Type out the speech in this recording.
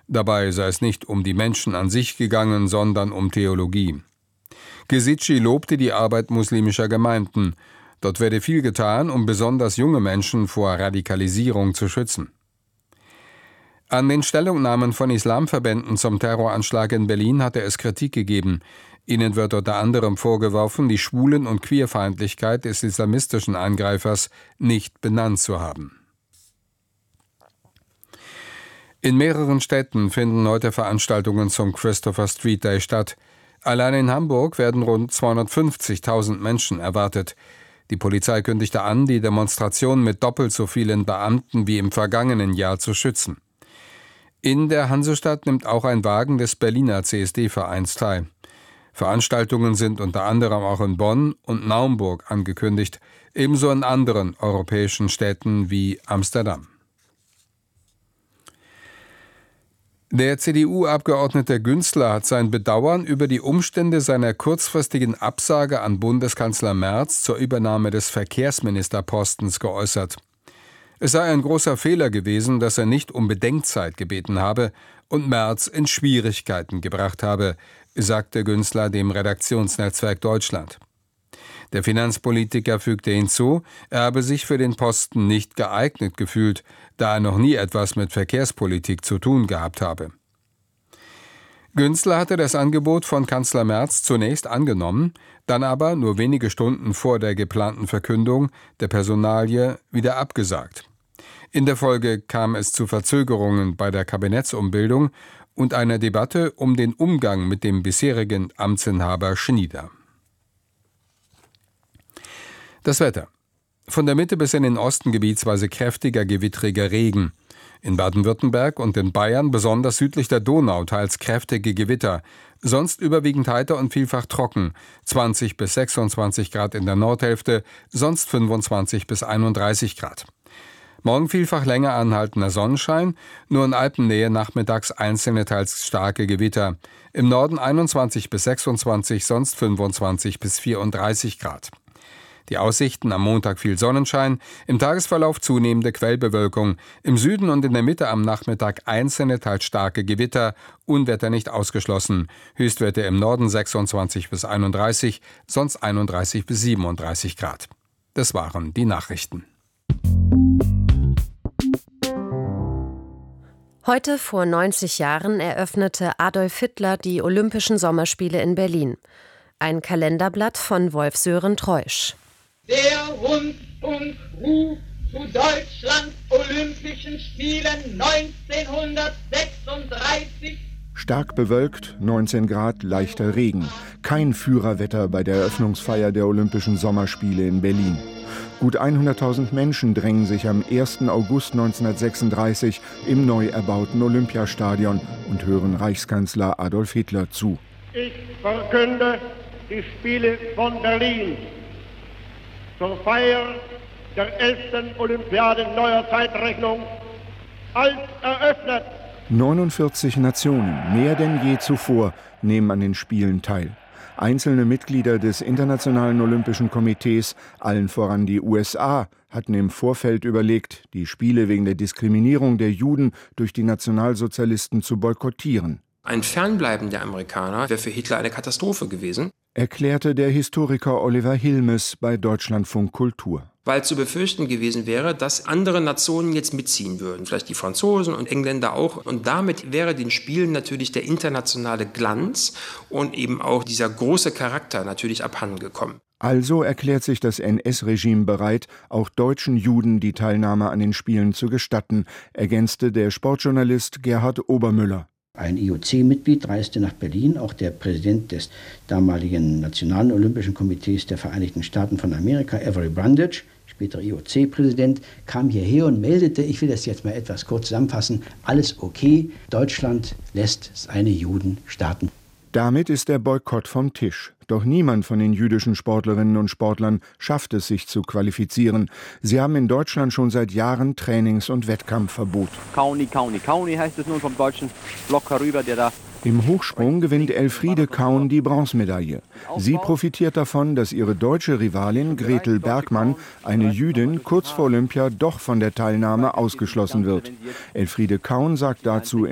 Dabei sei es nicht um die Menschen an sich gegangen, sondern um Theologie. Gizicci lobte die Arbeit muslimischer Gemeinden. Dort werde viel getan, um besonders junge Menschen vor Radikalisierung zu schützen. An den Stellungnahmen von Islamverbänden zum Terroranschlag in Berlin hatte es Kritik gegeben. Ihnen wird unter anderem vorgeworfen, die Schwulen- und Queerfeindlichkeit des islamistischen Angreifers nicht benannt zu haben. In mehreren Städten finden heute Veranstaltungen zum Christopher Street Day statt. Allein in Hamburg werden rund 250.000 Menschen erwartet. Die Polizei kündigte an, die Demonstration mit doppelt so vielen Beamten wie im vergangenen Jahr zu schützen. In der Hansestadt nimmt auch ein Wagen des Berliner CSD-Vereins teil. Veranstaltungen sind unter anderem auch in Bonn und Naumburg angekündigt, ebenso in anderen europäischen Städten wie Amsterdam. Der CDU-Abgeordnete Günzler hat sein Bedauern über die Umstände seiner kurzfristigen Absage an Bundeskanzler Merz zur Übernahme des Verkehrsministerpostens geäußert. Es sei ein großer Fehler gewesen, dass er nicht um Bedenkzeit gebeten habe und Merz in Schwierigkeiten gebracht habe, sagte Günzler dem Redaktionsnetzwerk Deutschland. Der Finanzpolitiker fügte hinzu, er habe sich für den Posten nicht geeignet gefühlt, da er noch nie etwas mit Verkehrspolitik zu tun gehabt habe. Günzler hatte das Angebot von Kanzler Merz zunächst angenommen, dann aber nur wenige Stunden vor der geplanten Verkündung der Personalie wieder abgesagt. In der Folge kam es zu Verzögerungen bei der Kabinettsumbildung und einer Debatte um den Umgang mit dem bisherigen Amtsinhaber Schnieder. Das Wetter. Von der Mitte bis in den Osten gebietsweise kräftiger, gewittriger Regen. In Baden-Württemberg und in Bayern, besonders südlich der Donau, teils kräftige Gewitter. Sonst überwiegend heiter und vielfach trocken. 20 bis 26 Grad in der Nordhälfte, sonst 25 bis 31 Grad. Morgen vielfach länger anhaltender Sonnenschein, nur in Alpennähe nachmittags einzelne teils starke Gewitter. Im Norden 21 bis 26, sonst 25 bis 34 Grad. Die Aussichten: am Montag viel Sonnenschein, im Tagesverlauf zunehmende Quellbewölkung, im Süden und in der Mitte am Nachmittag einzelne, teils starke Gewitter, Unwetter nicht ausgeschlossen, Höchstwerte im Norden 26 bis 31, sonst 31 bis 37 Grad. Das waren die Nachrichten. Heute vor 90 Jahren eröffnete Adolf Hitler die Olympischen Sommerspiele in Berlin. Ein Kalenderblatt von Wolf-Sören Treusch. Der Rundfunkruf zu Deutschlands Olympischen Spielen 1936. Stark bewölkt, 19 Grad, leichter Regen. Kein Führerwetter bei der Eröffnungsfeier der Olympischen Sommerspiele in Berlin. Gut 100.000 Menschen drängen sich am 1. August 1936 im neu erbauten Olympiastadion und hören Reichskanzler Adolf Hitler zu. Ich verkünde die Spiele von Berlin zur Feier der 11. Olympiade neuer Zeitrechnung als eröffnet. 49 Nationen, mehr denn je zuvor, nehmen an den Spielen teil. Einzelne Mitglieder des Internationalen Olympischen Komitees, allen voran die USA, hatten im Vorfeld überlegt, die Spiele wegen der Diskriminierung der Juden durch die Nationalsozialisten zu boykottieren. Ein Fernbleiben der Amerikaner wäre für Hitler eine Katastrophe gewesen, erklärte der Historiker Oliver Hilmes bei Deutschlandfunk Kultur. Weil zu befürchten gewesen wäre, dass andere Nationen jetzt mitziehen würden, vielleicht die Franzosen und Engländer auch. Und damit wäre den Spielen natürlich der internationale Glanz und eben auch dieser große Charakter natürlich abhandengekommen. Also erklärt sich das NS-Regime bereit, auch deutschen Juden die Teilnahme an den Spielen zu gestatten, ergänzte der Sportjournalist Gerhard Obermüller. Ein IOC-Mitglied reiste nach Berlin, auch der Präsident des damaligen Nationalen Olympischen Komitees der Vereinigten Staaten von Amerika, Avery Brundage, später IOC-Präsident, kam hierher und meldete, ich will das jetzt mal etwas kurz zusammenfassen, alles okay, Deutschland lässt seine Juden starten. Damit ist der Boykott vom Tisch. Doch niemand von den jüdischen Sportlerinnen und Sportlern schafft es, sich zu qualifizieren. Sie haben in Deutschland schon seit Jahren Trainings- und Wettkampfverbot. Kauni heißt es nun vom deutschen Block herüber, der da... Im Hochsprung gewinnt Elfriede Kaun die Bronzemedaille. Sie profitiert davon, dass ihre deutsche Rivalin Gretel Bergmann, eine Jüdin, kurz vor Olympia doch von der Teilnahme ausgeschlossen wird. Elfriede Kaun sagt dazu